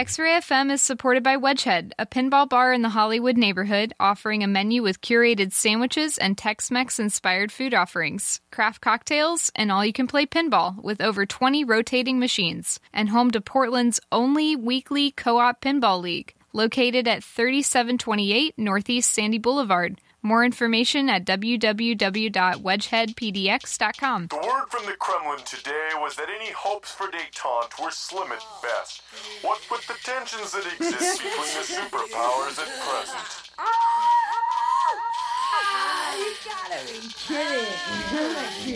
X-Ray FM is supported by Wedgehead, a pinball bar in the Hollywood neighborhood, offering a menu with curated sandwiches and Tex-Mex inspired food offerings, craft cocktails, and all-you-can-play pinball with over 20 rotating machines, and home to Portland's only weekly co-op pinball league, located at 3728 Northeast Sandy Boulevard. More information at www.wedgeheadpdx.com. The word from the Kremlin today was that any hopes for détente were slim at best. What with the tensions that exist between the superpowers at present. You gotta be kidding.